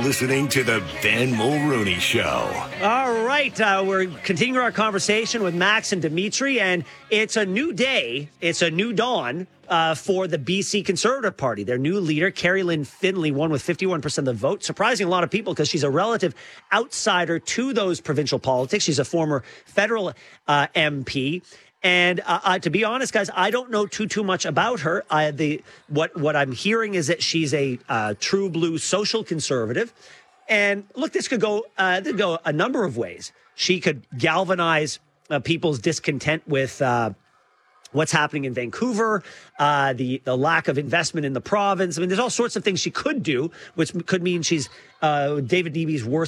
listening to the Ben Mulrooney Show. All right, we're continuing our conversation with Max and Dimitri, and it's a new day. It's a new dawn for the BC Conservative Party. Their new leader, Carrie Lynn Finlay, won with 51% of the vote, surprising a lot of people because she's a relative outsider to those provincial politics. She's a former federal MP. And to be honest, guys, I don't know too much about her. What I'm hearing is that she's a true blue social conservative. And look, this could go a number of ways. She could galvanize people's discontent with what's happening in Vancouver, the lack of investment in the province. I mean, there's all sorts of things she could do, which could mean she's David Deeby's worst